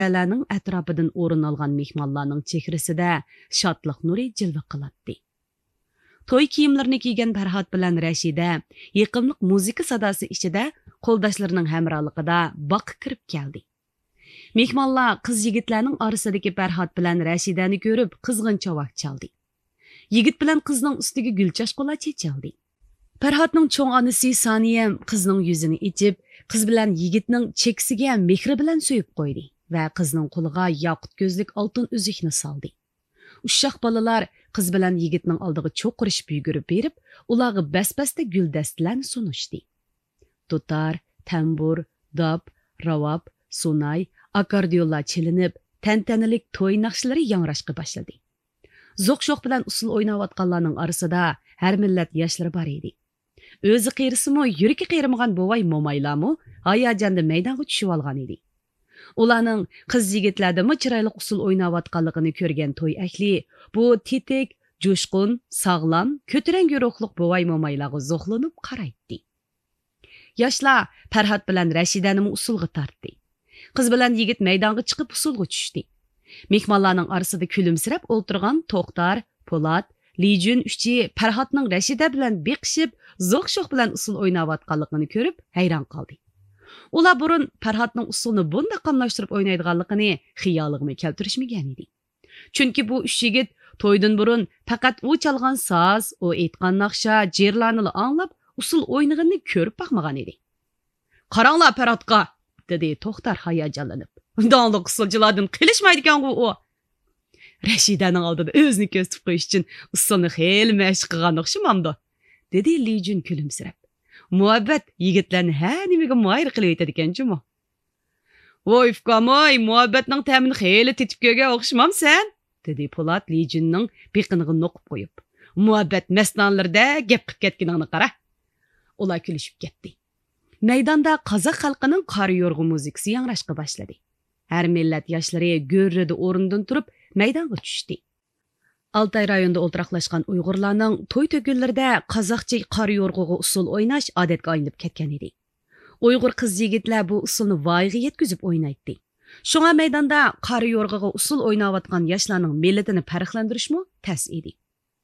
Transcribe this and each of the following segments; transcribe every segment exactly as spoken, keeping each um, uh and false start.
Ning atrofidan o'rin olgan mehmonlarning chehrasida shodlik nuri jilva qiladi. To'y kiyimlarini kiygan Farhod bilan Rashida yiqimliq muzika sadosi ichida qo'ldoshlarining hamrohligida boqqa kirib keldi. Mehmonlar qiz yigitlarning orasidagi Farhod bilan Rashidani ko'rib qizg'in chavak chaldi. Yigit bilan qizning ustiga gulchashqolar chechildi. Farhodning cho'ng onasi Soniyam qizning yuzini ichib, qiz bilan yigitning cheksiga mehri bilan so'yib qo'ydi va qizning qo'liga yoqut ko'zlik oltin uzukni soldi. Uşaq balalar qiz bilan yigitning oldiga cho'qirishib yugurib berib, ularga bas-basda guldastlarni sunishdi. Dutar, tambur, dop, ravob, sunay, akordionlar chilinib, tantanalik to'y naqshlari yangrashqa boshladi. Zo'q-sho'q bilan usul o'ynayotganlarning orasida har millat yoshlari bor edi. O'zi qiyrisimi, yuragi qiyrilmagan bovay mo'maylarmi hayajonda maydonga tushib olgan edi. Ularning qiz yigitlardimi chiroyli usul o'ynayotganligini ko'rgan to'y ahli bu tetik, jo'shqin, sog'lom, ko'tarangi ruhliq bovay mo'maylarga zo'qlanib qaraydi. Yoshlar Farhod bilan Rashidani usulga tortdi. Qiz bilan yigit maydonga chiqib usulga tushdi. Mehmonlarning orasida kulimsirab o'ltirgan To'xtar, Po'lat, Lijun uchi Farhodning Rashida bilan beqishib, zo'q-sho'q bilan usul o'ynayotganligini ko'rib hayron qoldi. Ular burun Farhodning usulni bunda qamlashtirib o'ynaydiganligini xiyoliga keltirishmagan edi. Chunki bu uch yigit to'ydan burun faqat u chalgan soz, u aytgan naqsha, jerlarni anglab, usul o'ynaganini ko'rib boqmagan edi. "Qaranglar Farhodga", dedi To'xtar hayajonlanib. "Dongli usulchilardan qilishmaydigan u." Rashidaning oldida o'zini ko'rsatib qo'yish uchun usulni xeyli mashq qilgan o'xshamamdi, dedi Lijun kulimsirab. Muhabbat yigitlarni har nimaga moyil qilib aytadi ekan-chi-mu. "Voy ukamoy, muhabbatning ta'mini xeyli tetib ko'rgan o'xshamamsan", dedi Po'lat Lijunning beqiniga noqib qo'yib. "Muhabbat masnonlarda gap qilib ketganingni qara." Ular kulishib ketdi. Maydonda qozoq xalqining qari yo'rg'i muzikasi yangrashqa boshladi. Har millat yoshlari go'rrida o'rindan turib maydonga tushdi. Altay rayonida o'ltiraqlashgan Uyg'urlarning to'y to'gillarida qozoqcha qari yo'rg'iga usul o'ynash odatga aylanib ketgan edi. Uyg'ur qiz yigitlar bu usulni voyaga yetkazib o'ynaydi. Shunga maydonda qari yo'rg'iga usul o'ynayotgan yoshlarning millatini farqlantirishmi tas edi.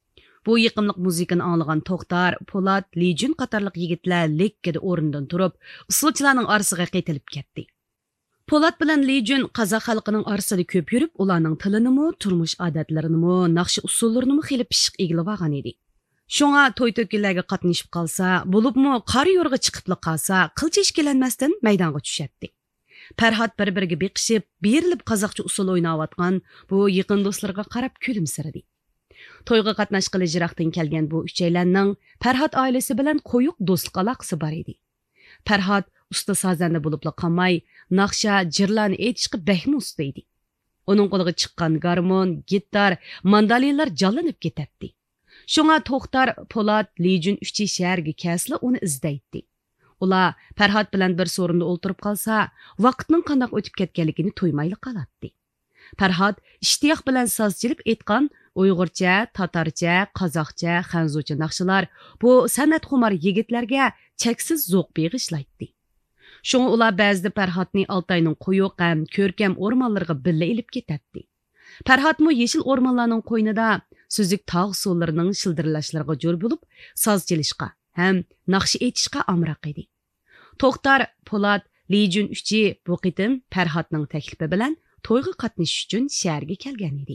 Bu yiqimliq muzikani anglagan To'xtar, Po'lat, Lijun qatorliq yigitlar lekkida o'rindan turib, usulchilarning orasiga qaytilib ketdi. Po'lat bilan Lijun qozoq xalqining orasida ko'p yurib, ularning tilini, turmush odatlarini, naqshi usullarini xili pishiq eglib olgan edi. Shunga to'y to'killarga qatnashib qolsa, bo'libmi qari yo'rg'i chiqibli qolsa, qilcha ishkilanmasdan maydonga tushadi. Farhod bir-biriga beqishib, berilib qozoqcha usul o'ynayotgan bu yaqin do'stlarga qarab kulimsiradi. To'yga qatnashqili jiroqdan kelgan bu uchaylarning Farhod oilasi bilan qo'yiq do'stlik aloqasi bor edi. Farhod usta sozanda bo'libla qolmay, naqsha, jirlarni aytishga bahmi usta edi. Uning qo'liga chiqqan garmon, gitar, mandolinalar jonlanib ketadi. Shunga To'xtar, Po'lat, Lijun uchi shaharga kelsa uni izlaydi. Ular Farhod bilan bir so'rinda o'ltirib qolsa, vaqtning qanday o'tib ketganligini to'ymayli qoladi. Farhod ishtiyoq bilan soz chalib aytgan Uyg'urcha, tatarcha, qozoqcha, xanzucha naqshalar bu san'at xumar yigitlarga cheksiz zo'q beg'ishlaydi. Shunga ular ba'zida Farhodni Altayning quyuq ham ko'rkam o'rmonlariga billa ilib ketadi. Farhodmi yeshil o'rmonlarning qo'ynida suzuk tog' suvlarining shildirlashlariga jo'r bo'lib, soz chalishga ham naqshi aytishga amroq edi. To'xtar, Po'lat, Lijun uchi bu qitim Farhodning taklifi bilan to'yga qatnashish uchun shaharga kelgan edi.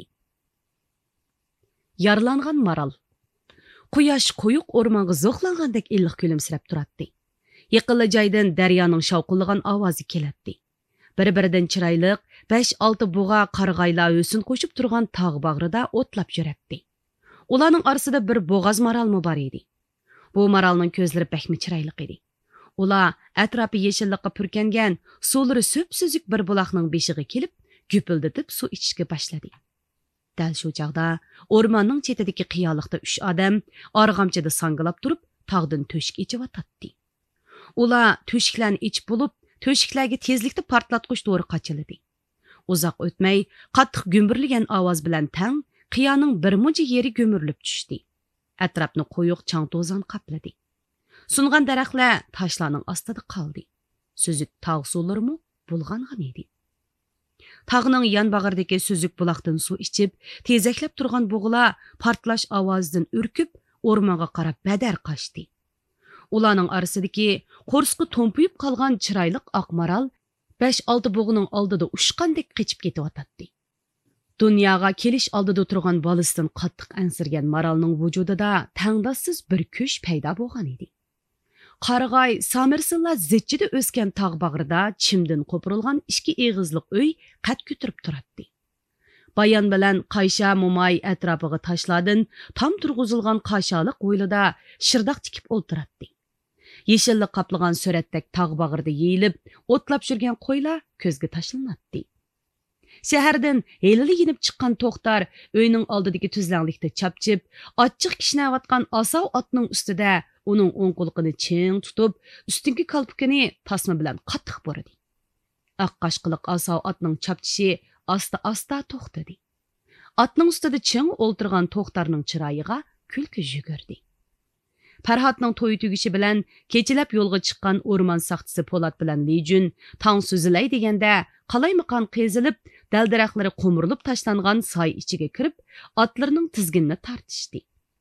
Yarlangan maral. Quyosh quyuq o'rmonga zo'qlangandek illiq kulimsirab turadi. Yaqinli joydan daryoning shovqinlagan ovozi keladi. Bir-biridan chiroyliq besh olti bug'a qarg'aylar o'sin qo'shib turgan tog' bag'rida o'tlab yuradi. Ularning orasida bir bo'g'az maralmi bor edi. Bu maralning ko'zlari bakmi chiroyli edi. Ular atrofi yeshillikqa purkangan, suvlari so'p-so'zuk bir buloqning beshiga kelib, gupildatib suv ichishga boshladi. Dal shu chog'da o'rmonning chetidagi qiyoliqda uch odam arg'amchida sangilab turib, tog'dan to'shik ichib Ular to'shiklarni ichib bo'lib, to'shiklarga tezlikda portlatqich to'ri qochildi. Uzoq o'tmay, qattiq gumburlagan ovoz bilan tang qiyoning bir muncha yeri go'mirilib tushdi. Atrofni qo'yiq chang to'zon qapladi. Sungan daraxtlar toshlarning ostida qoldi. Suzuk tog' suvlarimi bulg'angan edi. Tağının yan bağırdaki süzük bulaqdan su içip, tezeklep turgan boğula partlaş avazdan ürküp, ormanga qarab bədər qaçdı. Ulanın arasıdaki qorsqı tompuyup qalğan çıraylık aqmaral beş altı boğunun aldıda uşqandek qeçip ketip atatdı. Dunyaga kelish oldida turgan bolasidan qattiq ansirgan maralning vujudida tangdossiz bir kuch paydo bo'lgan edi. Qarag'ay samirsilla zechchida o'sgan tog' bag'rida chimdan qo'pirilgan ikki eg'izliq uy qad ko'tarib turardi. Bayan bilan Qaysha Mo'may atrofiga tashladin tam turg'izilgan qashaliq o'ylida shirdoq tikib o'ltirardi. Yeshillik qaplagan suratdak tog' bag'rida yeyilib, o'tlab yurgan qo'ylar ko'zga tashlanardi. Şəhərdən helili yenib çıxan toxtar öyünün aldidagi tüzlənlikdə çapçıb, açıq kişnəvatqan asav atının üstüdə onun oң qulğını çiң tutub, üstünki kalpukini tasma bilan qattiq boradi. Aqqaşqılıq asav atının çapçışı asta-asta toxtadı. Atının üstüdə çiң olturğan toxtarның çırayığa külkü yügürdü. Farhatның toyu tügüşü bilan keçilab yo'lga chiqqan o'rmon saqchisi Polat bilan Lijun tang so'zilay deganda qalaymaqan qezilib, dal-daraxtlari qo'mirilib tashlangan soy ichiga kirib, otlarning tizginini tartishdi.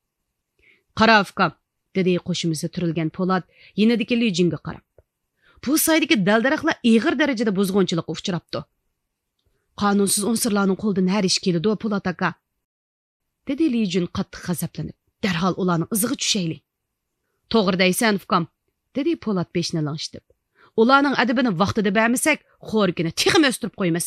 "Qarafka", dedi qo'shimisi turilgan Polat yenidagi Lijunga qarab. "Bu soydagi dal-daraxtlar ig'ir darajada buzg'unchilikqa uchrabdi. Qonunsiz unsurlarning qo'ldan har ish keladi, Polat aka", dedi Lijun qattiq g'azablanib. "Darhol ularning iziga tushaylik." "To'g'ri deysan, Fukam", dedi Polat beshni langshitib. "Ularning adabini vaqtida bermasak, xo'rikini texim o'stirib qo'yamiz."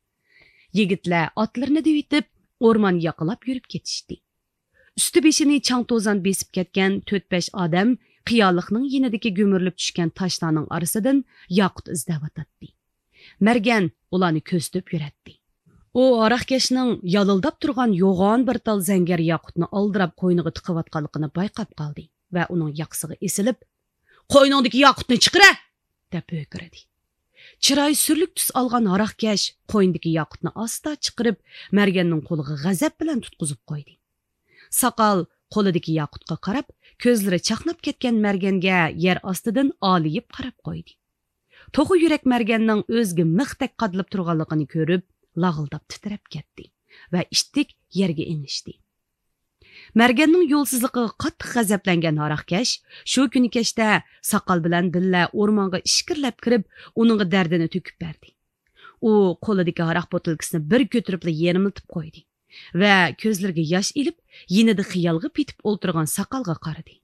Yigitlar otlarini devitib, o'rmon yaqilab yurib ketishdi. Üstü beshini chang to'zan besib ketgan to'rt besh odam qiyoliqning yenidagi go'mirilib tushgan toshlarning orasidan yoqut izlab o'tadi. Margan ularni ko'zlab yuratdi. U aroqkashning yalildab turgan yo'g'on bir tal zangar yoqutni oldirab qo'yniga tiqiyotganligini bayqab qoldi va uning yoqsig'i esilib, "Qo'yningdagi yoqutni chiqira!" deb o'kirdi. Chiroy surlik tus olgan aroqkash qo'yindagi yoqutni asta chiqirib, Marganning qo'liga g'azab bilan tutqizib qo'ydi. Saqal qo'lidagi yoqutga qarab, ko'zlari chaqnab ketgan Marganga yer ostidan oliyib qarab qo'ydi. To'g'ri yurak Marganning o'zga mixdak qadilib turganligini ko'rib, lag'ildab titrab ketdi va ishtik yerga inishdi. Marganning yo'lsizligiga qattiq g'azablangan aroqkash shu kuni kechda Saqal bilan billa o'rmonga ishkirlab kirib, uningga dardini to'kib berdi. U qo'lidagi aroq botilkasini bir ko'tirib yerimlatib qo'ydi va ko'zlariga yosh ilib, yenida xiyolga petib o'ltirgan Saqalga qaradi.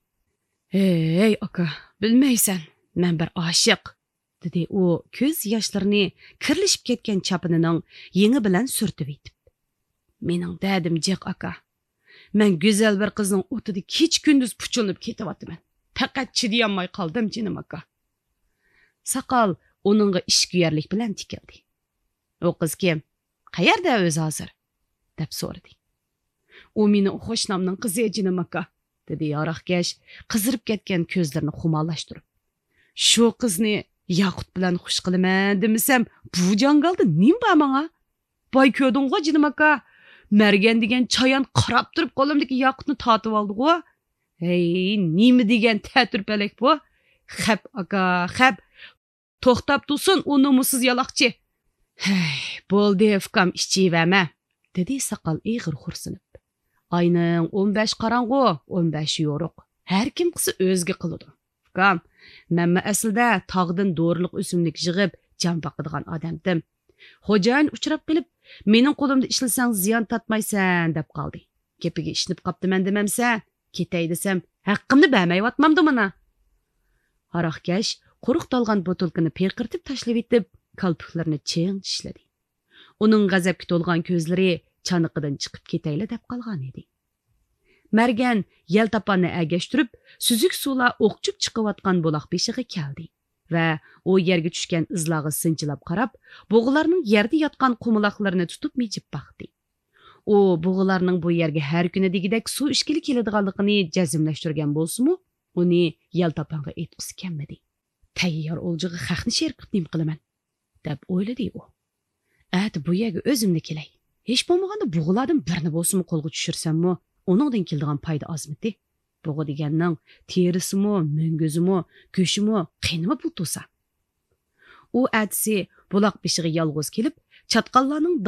"Ey aka, bilmaysan, men bir oshiq", dedi u ko'z yoshlarini kirlishib ketgan chapinining yengi bilan surtib etib. "Mening dadim jiq aka. Men go'zal bir qizning o'tida kech-kunduz puchunib ketyapman. Faqat chidayolmay qoldim, jinim aka." Saqal uningga ishkuyarlik bilan tikildi. "O qiz kim? Qayerda o'zi hozir?" deb so'radi. "U meni xo'shnamning qizi, jinim aka", dedi aroqkash qizirib ketgan ko'zlarini xumallashtirib. "Shu qizni yoqut bilan xush qilaman demisam, bu jangalda nim bor menga? Boy ko'rdingmi, jinim aka? Margan degan chayon qarab turib qo'limdagi yoqutni tatib oldi-ku. Hey, nima degan ta'turpalak bu? Xab aka, xab. To'xtab tursin, u nomusiz yaloqchi." "Hey, bo'ldi, Fukam, ichivama", dedi Saqal ig'ir xursinib. "Ayning o'n besh qarang'u, o'n besh yo'ruq. Har kim qilsa o'zga qiladi. Fukam, men aslida tog'dan do'rliq o'simlik yig'ib, jon boqadigan odamdim. Xo'jayin uchrab qilib, mening qo'limda ishlasang ziyon tatmaysan deb qoldi. Kepiga ishnib qoptiman demamsa, ketay desam, haqqimni bermayotmamdi mana." Aroqkash quruq dalgan botulkani perqirtib tashlab etib, kalpuklarini ching tishladi. Uning g'azabga to'lgan ko'zlari chaniqidan chiqib ketayli deb qolgan edi. Margan yel topanni agashtirib, suzuk suvlar o'qchib chiqayotgan buloq beshiga keldi va u yerga tushgan izlarga sinchilab qarab, bug'ularning yerda yotgan qumuloqlarini tutib mejib baqdi. U bug'ularning bu yerga har kuni degidek suv ishkili keladiganligini jazmlashtirgan bo'lsa-mu, uni yel topanga aytqisi kelmadi. "Tayyor o'ljiga xaqni sher qilib qilaman", deb o'yladi u. "At bu yerga o'zimni kelay. Hech bo'lmaganda bug'ulardan birini bo'lsa-mu qo'lga tushirsammi, uningdan keladigan foyda ozmidi? Bug'u deganning terisimi, munguzimi, go'shimi, qinimi pul to'sa." U atsi buloq beshiga yolg'iz kelib, Çatqallarning